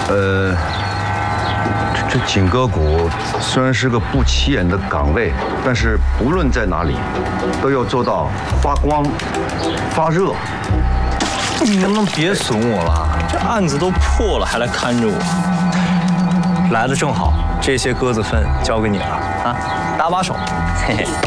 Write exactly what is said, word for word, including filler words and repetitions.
呃，这这景歌谷虽然是个不起眼的岗位，但是不论在哪里，都要做到发光、发热。 你能不能别损我了？这案子都破了，还来看着我。来的正好，这些鸽子粪交给你了啊，搭把手，嘿嘿。